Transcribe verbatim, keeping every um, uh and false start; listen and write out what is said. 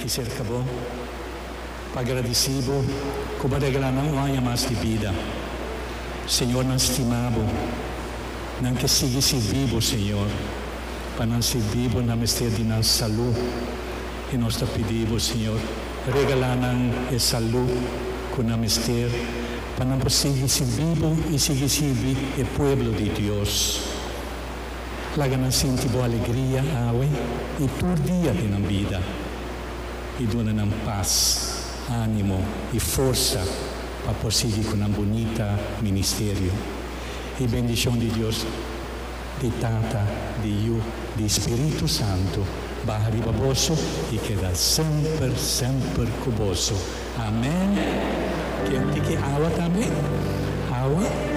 que cerca bom, agradecido, como regalar não há mais de vida. Senhor, não estimavo, não que seguisse vivo, Senhor, para não ser vivo na mistério de nossa saúde. E nós te pedimos, Senhor, regalar-nos a saúde com a mistério, para não seguisse vivo e seguisse vivo o povo de Deus. Laga nos senti boa alegria, aue, e todo dia de nossa vida. E dona-nos paz, ânimo e força para prosseguir com um bonito ministério. E bendição de Deus, de Tata, de Eu, de Espírito Santo, barra riba vosso e queda sempre, sempre com vosso. Amém. Que antique água também. Água.